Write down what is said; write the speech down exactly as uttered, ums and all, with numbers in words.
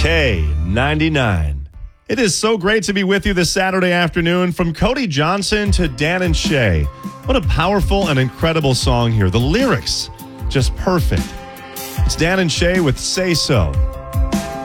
K ninety-nine. It is so great to be with you this Saturday afternoon. From Cody Johnson to Dan and Shay. What a powerful and incredible song here. The lyrics, just perfect. It's Dan and Shay with Say So.